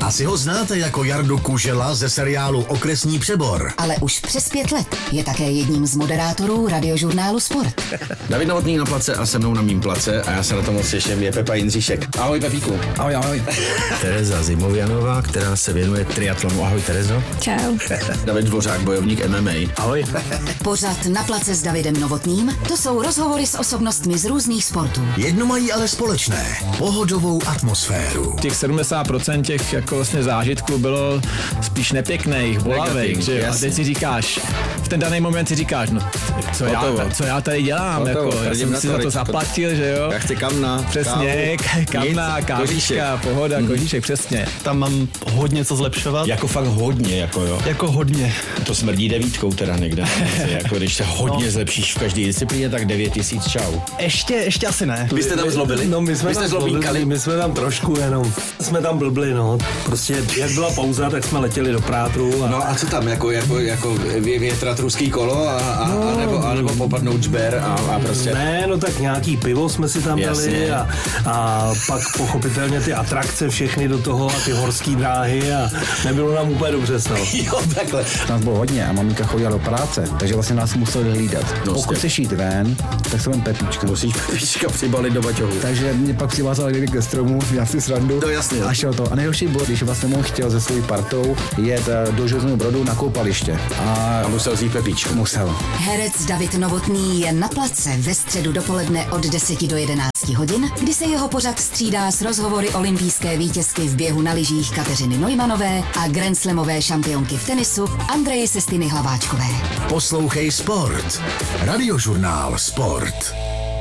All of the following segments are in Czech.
Asi ho znáte jako Jardu Kužela ze seriálu Okresní přebor. Ale už přes 5 let je také jedním z moderátorů radiožurnálu Sport. David Novotný na place a se mnou na mým place a já se na to moc těším, je Pepa Jindříšek. Ahoj Pepíku. Ahoj, ahoj. Tereza Zimovianová, která se věnuje triatlonu. Ahoj Terezo. Čau. David Dvořák, bojovník MMA. Ahoj. Pořad Na place s Davidem Novotným, to jsou rozhovory s osobnostmi z různých sportů. Jedno mají ale společné. Pohodovou atmosféru. Těch 70% těch jako vlastně zážitků bylo spíš nepěkných, bolavých, že jo? A teď si říkáš, v ten daný moment si říkáš, no co já tady dělám, Hotovo, jako, já jsem si za to zaplatil, že jo? Já chci kamna. Přesně, kamna, kávička, pohoda, kožíšek, přesně. Tam mám hodně co zlepšovat. Jako fakt hodně, jako jo. Jako hodně. To smrdí 9 teda někde. Jako když se hodně zlepšíš v každé disciplíně, tak 9000 čau. Ještě asi ne. Vy jste tam zlobili? No, my jsme tam zlobínkali. my jsme tam trošku jenom. Jsme tam blbli, no. Prostě jak byla pauza, tak jsme letěli do Prátru. No a co tam, jako větrat ruský kolo a nebo popadnout žber a prostě... Ne, no tak nějaký pivo jsme si tam dali a pak pochopitelně ty atrakce všechny do toho a ty horský dráhy a nebylo nám úplně dobře s námi. Jo, takhle. Nás bylo hodně a maminka chodila do práce, takže vlastně nás museli hlídat. Pokud chceš jít ven, tak se vem Pepíčka. Musíš Pepíčka přibalit do baťohu. Takže mě pak přivázal někdy ke stromu, já si srandu. To jasně. A šel to. A nejhorší bylo, když vlastně on chtěl se svou partou jet do Železného Brodu na koupaliště. A musel vzít Pepíčku. Musel. Herec David Novotný je na place ve středu dopoledne od 10 do 11 hodin, kdy se jeho pořad střídá s rozhovory olympijské vítězky v běhu na lyžích Kateřiny Neumanové a grandslamové šampionky v tenisu Andreje Sestiny Hlaváčkové. Poslouchej Sport. Radiožurnál Sport.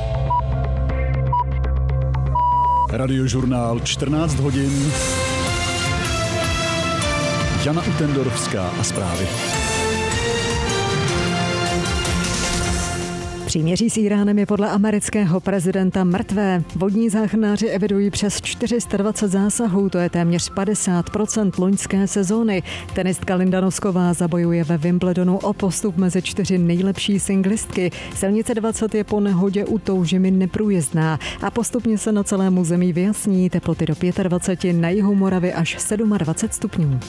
Radiožurnál 14 hodin. Jana Utendorovská a zprávy. Příměří s Iránem je podle amerického prezidenta mrtvé. Vodní záchranáři evidují přes 420 zásahů, to je téměř 50% loňské sezóny. Tenistka Linda Nosková zabojuje ve Wimbledonu o postup mezi 4 nejlepší singlistky. Silnice 20 je po nehodě u Toužimy neprůjezdná a postupně se na celém území vyjasní, teploty do 25, na jihu Moravy až 27 stupňů.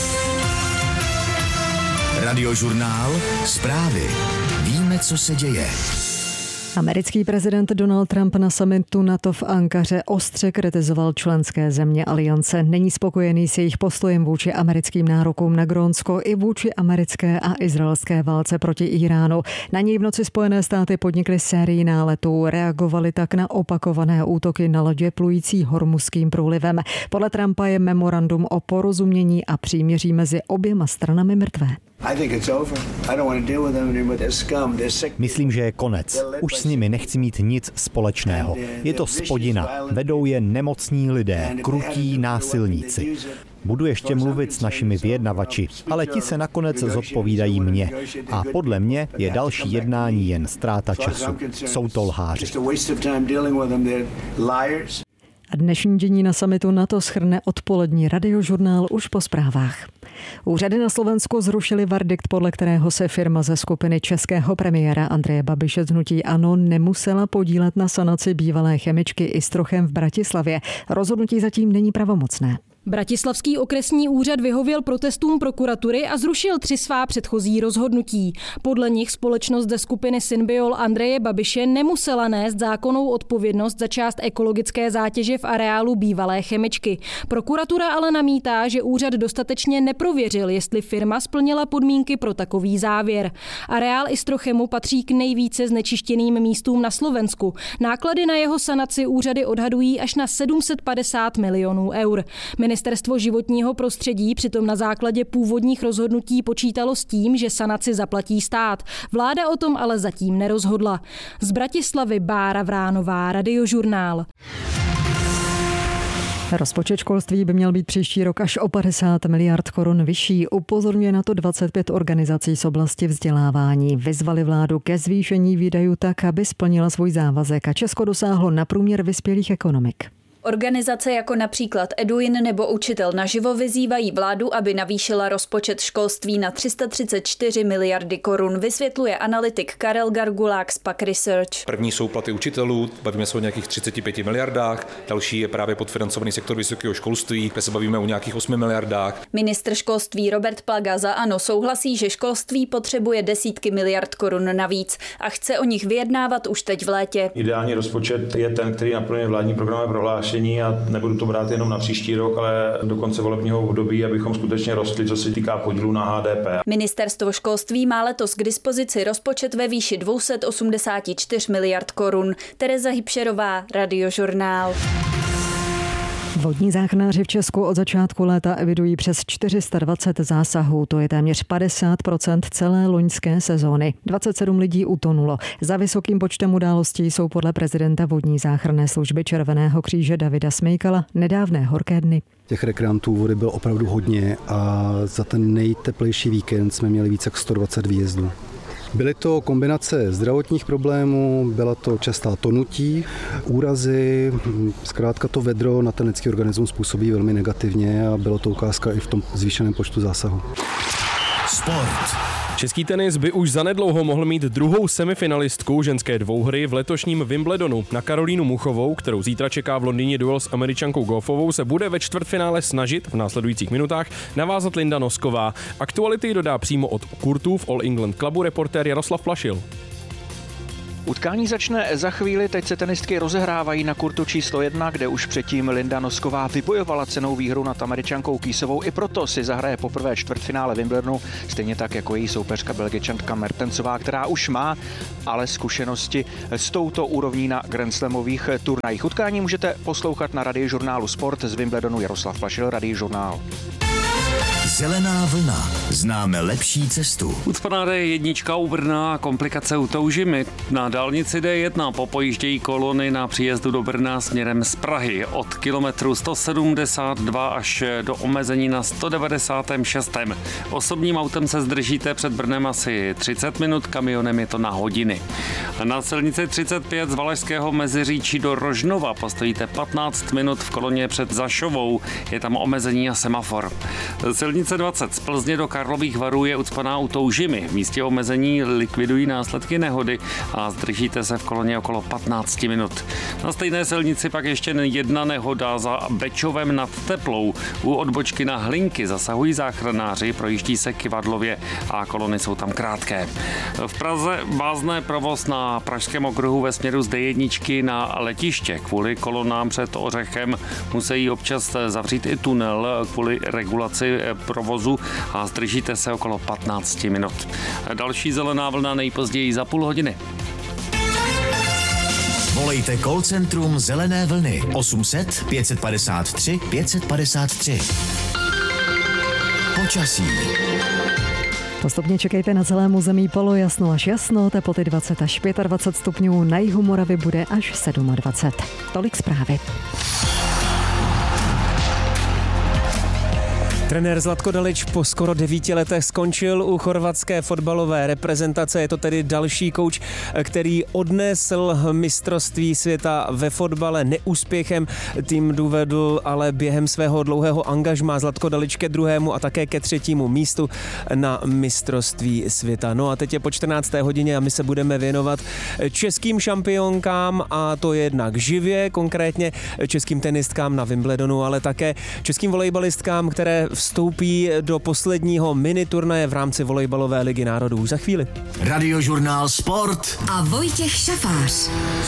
Radiožurnál Zprávy. Víme, co se děje. Americký prezident Donald Trump na summitu NATO v Ankaře ostře kritizoval členské země aliance. Není spokojený s jejich postojem vůči americkým nárokům na Grónsko i vůči americké a izraelské válce proti Iránu. Na něj v noci Spojené státy podnikly sérii náletů, reagovali tak na opakované útoky na lodě plující Hormuzským průlivem. Podle Trumpa je memorandum o porozumění a příměří mezi oběma stranami mrtvé. Myslím, že je konec. Už s nimi nechci mít nic společného. Je to spodina. Vedou je nemocní lidé, krutí násilníci. Budu ještě mluvit s našimi vyjednavači, ale ti se nakonec zodpovídají mně. A podle mě je další jednání jen ztráta času. Jsou to lháři. A dnešní dění na summitu NATO shrne odpolední radiožurnál už po zprávách. Úřady na Slovensku zrušily verdikt, podle kterého se firma ze skupiny českého premiéra Andreje Babiše z hnutí ANO nemusela podílet na sanaci bývalé chemičky Istrochem v Bratislavě. Rozhodnutí zatím není pravomocné. Bratislavský okresní úřad vyhověl protestům prokuratury a zrušil 3 svá předchozí rozhodnutí. Podle nich společnost ze skupiny Synbiol Andreje Babiše nemusela nést zákonnou odpovědnost za část ekologické zátěže v areálu bývalé chemičky. Prokuratura ale namítá, že úřad dostatečně neprověřil, jestli firma splnila podmínky pro takový závěr. Areál Istrochemu patří k nejvíce znečištěným místům na Slovensku. Náklady na jeho sanaci úřady odhadují až na 750 milionů eur. Ministerstvo životního prostředí přitom na základě původních rozhodnutí počítalo s tím, že sanaci zaplatí stát. Vláda o tom ale zatím nerozhodla. Z Bratislavy Bára Vránová, Radiožurnál. Rozpočet školství by měl být příští rok až o 50 miliard korun vyšší. Upozorňuje na to 25 organizací z oblasti vzdělávání. Vyzvali vládu ke zvýšení výdajů tak, aby splnila svůj závazek a Česko dosáhlo na průměr vyspělých ekonomik. Organizace jako například Eduin nebo Učitel naživo vyzývají vládu, aby navýšila rozpočet školství na 334 miliardy korun, vysvětluje analytik Karel Gargulák z PAQ Research. První jsou platy učitelů, bavíme se o nějakých 35 miliardách, další je právě podfinancovaný sektor vysokého školství, kde se bavíme o nějakých 8 miliardách. Ministr školství Robert Plaga za ANO souhlasí, že školství potřebuje desítky miliard korun navíc a chce o nich vyjednávat už teď v létě. Ideální rozpočet je ten, který naplňuje vládní programové prohlášení a nebudu to brát jenom na příští rok, ale do konce volebního období, abychom skutečně rostli, co se týká podílu na HDP. Ministerstvo školství má letos k dispozici rozpočet ve výši 284 miliard korun. Tereza Hybšerová, Radiožurnál. Vodní záchranáři v Česku od začátku léta evidují přes 420 zásahů, to je téměř 50% celé loňské sezóny. 27 lidí utonulo. Za vysokým počtem událostí jsou podle prezidenta vodní záchranné služby Červeného kříže Davida Smejkala nedávné horké dny. Těch rekreantů vody bylo opravdu hodně a za ten nejteplejší víkend jsme měli více jak 120 výjezdů. Byly to kombinace zdravotních problémů, byla to častá tonutí, úrazy, zkrátka to vedro na ten lidský organismus působí velmi negativně a bylo to ukázka i v tom zvýšeném počtu zásahů. Sport. Český tenis by už zanedlouho mohl mít druhou semifinalistku ženské dvouhry v letošním Wimbledonu. Na Karolínu Muchovou, kterou zítra čeká v Londýně duel s Američankou Goffovou, se bude ve čtvrtfinále snažit v následujících minutách navázat Linda Nosková. Aktuality dodá přímo od kurtů v All England Clubu reportér Jaroslav Plašil. Utkání začne za chvíli, teď se tenistky rozehrávají na kurtu číslo 1, kde už předtím Linda Nosková vybojovala cennou výhru nad Američankou Kýsovou, i proto si zahraje poprvé čtvrtfinále Wimbledonu, stejně tak jako její soupeřka Belgičanka Mertensová, která už má ale zkušenosti s touto úrovní na grandslamových turnajích. Utkání můžete poslouchat na Radiožurnálu Sport z Wimbledonu. Jaroslav Plašil, Radiožurnál. Zelená vlna. Známe lepší cestu. Ucpaná D1 u Brna, komplikace u Toužimy. Na dálnici D1 popojíždějí kolony na příjezdu do Brna směrem z Prahy od kilometru 172 až do omezení na 196. Osobním autem se zdržíte před Brnem asi 30 minut, kamionem je to na hodiny. Na silnici 35 z Valašského Meziříčí do Rožnova postojíte 15 minut v koloně před Zašovou, je tam omezení a semafor. Silnice 20 z Plzně do Karlových Varů je ucpaná u Toužimy. V místě omezení likvidují následky nehody a zdržíte se v koloně okolo 15 minut. Na stejné silnici pak ještě jedna nehoda za Bečovem nad Teplou. U odbočky na Hlinky zasahují záchranáři, projíždí se Kyvadlově a kolony jsou tam krátké. V Praze vázne provoz na Pražském okruhu ve směru z D1 na letiště. Kvůli kolonám před Ořechem musí občas zavřít i tunel kvůli regulaci provozu a zdržíte se okolo 15 minut. Další zelená vlna nejpozději za půl hodiny. Volejte call centrum Zelené vlny 800 553 553. Počasí. Postupně čekejte na celém území polojasno až jasno, teploty 20 až 25 stupňů, na jihu Moravy bude až 27. Tolik zprávy. Trenér Zlatko Dalič po skoro 9 letech skončil u chorvatské fotbalové reprezentace. Je to tedy další kouč, který odnesl mistrovství světa ve fotbale neúspěchem. Tým dovedl ale během svého dlouhého angažmá Zlatko Dalič ke 2. a také ke 3. místu na mistrovství světa. No a teď je po 14. hodině a my se budeme věnovat českým šampionkám, a to jednak živě, konkrétně českým tenistkám na Wimbledonu, ale také českým volejbalistkám, které vstoupí do posledního mini turnaje v rámci volejbalové ligy národů. Za chvíli. Radiožurnál Sport a Vojtěch Šafář.